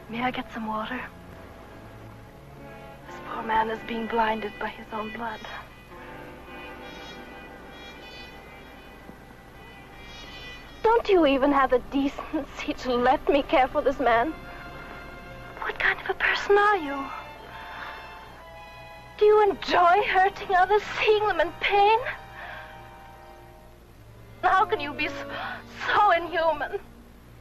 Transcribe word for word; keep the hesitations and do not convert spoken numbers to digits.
May I get some water? This poor man is being blinded by his own blood. Don't you even have the decency to let me care for this man? What kind of a person are you? Do you enjoy hurting others, seeing them in pain? How can you be so, so inhuman?